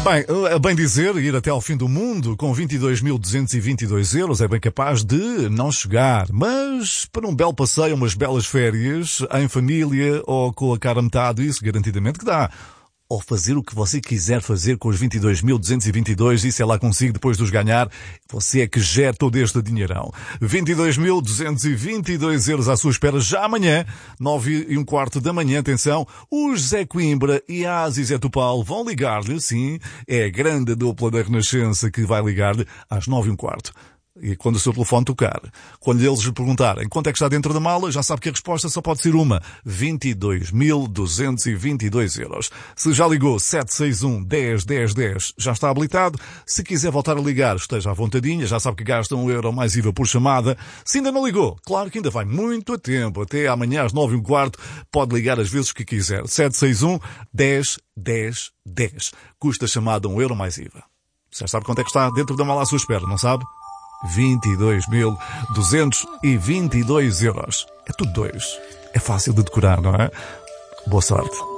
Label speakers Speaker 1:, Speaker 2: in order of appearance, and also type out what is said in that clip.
Speaker 1: Bem, a bem dizer, ir até ao fim do mundo com 22.222 euros é bem capaz de não chegar, mas para um belo passeio, umas belas férias, em família ou com a cara a metade, isso garantidamente que dá. Ou fazer o que você quiser fazer com os 22.222, isso é lá consigo depois de os ganhar. Você é que gera todo este dinheirão. 22.222 euros à sua espera já amanhã, 9h15 da manhã. Atenção, o José Coimbra e a Zé Topal vão ligar-lhe, sim, é a grande dupla da Renascença que vai ligar-lhe às 9h15. E quando o seu telefone tocar, quando eles lhe perguntarem quanto é que está dentro da mala, já sabe que a resposta só pode ser uma. 22.222 euros. Se já ligou 761 10 10 10, já está habilitado. Se quiser voltar a ligar, esteja à vontadinha. Já sabe que gasta €1 mais IVA por chamada. Se ainda não ligou, claro que ainda vai muito a tempo. Até amanhã às 9h15 pode ligar as vezes que quiser. 761 10 10 10. Custa a chamada €1 mais IVA. Já sabe quanto é que está dentro da mala à sua espera, não sabe? 22.222 euros. É tudo dois. É fácil de decorar, não é? Boa sorte.